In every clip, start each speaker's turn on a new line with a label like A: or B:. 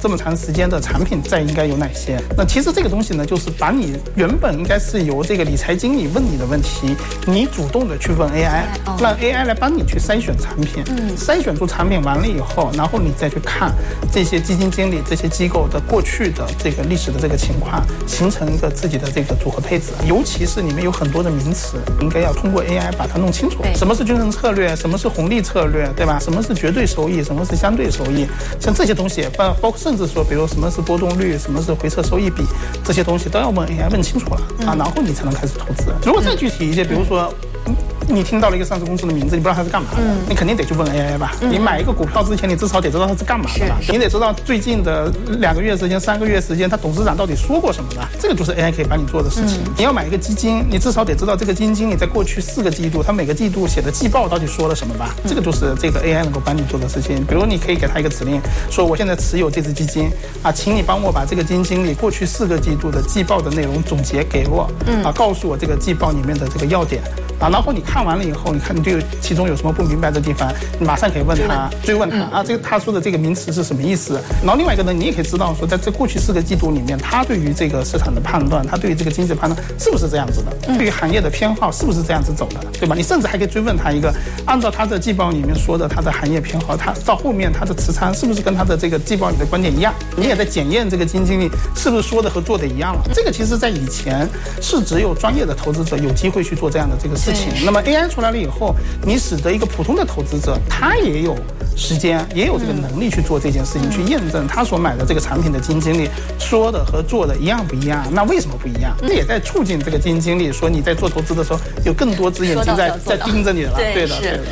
A: 这么长时间的产品再应该有哪些。那其实这个东西呢，就是把你原本应该是由这个理财经理问你的问题，你主动的去问 AI， 让 AI 来帮你去筛选产品，筛选出产品完了以后，然后你再去看这些基金经理、这些机构的过去的这个历史的这个情况，形成一个自己的这个组合配置。尤其是里面有很多的名词，应该要通过 AI 把它弄清楚。什么是均衡策略？什么是红利策略？对吧？什么是绝对收益？什么是相对收益？像这些东西，包括甚至说，比如什么是波动率，什么是回撤收益比，这些东西都要问 AI 问清楚了啊，然后你才能开始投资。如果再具体一些，比如说你听到了一个上市公司的名字，你不知道它是干嘛的，你肯定得去问 AI 吧。你买一个股票之前，你至少得知道它是干嘛的吧？你得知道最近的2个月时间、3个月时间，它董事长到底说过什么吧？这个就是 AI 可以帮你做的事情。你要买一个基金，你至少得知道这个基金经理在过去4个季度，他每个季度写的季报到底说了什么吧？这个就是这个 AI 能够帮你做的事情。比如你可以给他一个指令，说我现在持有这只基金啊，请你帮我把这个基金经理过去4个季度的季报的内容总结给我，告诉我这个季报里面的这个要点。然后你看完了以后，你看你对其中有什么不明白的地方，你马上可以问他，追问他这个他说的这个名词是什么意思。然后另外一个呢，你也可以知道说，在这过去4个季度里面，他对于这个市场的判断，他对于这个经济判断是不是这样子的，对于行业的偏好是不是这样子走的，对吧？你甚至还可以追问他一个，按照他的季报里面说的他的行业偏好，他到后面他的持仓是不是跟他的这个季报里的观点一样？你也在检验这个基金经理是不是说的和做的一样了。这个其实在以前是只有专业的投资者有机会去做这样的这个事情。那么 AI 出来了以后，你使得一个普通的投资者，他也有时间，也有这个能力去做这件事情，去验证他所买的这个产品的基金经理说的和做的一样不一样？那为什么不一样？这也在促进这个基金经理说你在做投资的时候，有更多只眼睛在盯着你了。对的，对的。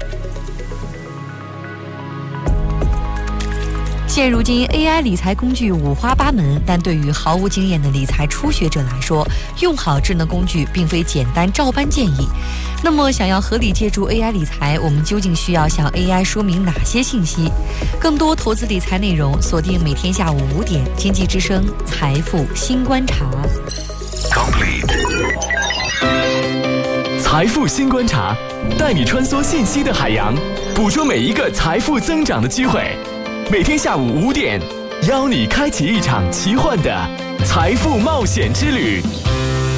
B: 现如今 AI 理财工具五花八门，但对于毫无经验的理财初学者来说，用好智能工具并非简单照搬建议。那么想要合理借助 AI 理财，我们究竟需要向 AI 说明哪些信息？更多投资理财内容，锁定每天下午5点，经济之声财富新观察。
C: 财富新观察，带你穿梭信息的海洋，捕捉每一个财富增长的机会。每天下午5点，邀你开启一场奇幻的财富冒险之旅。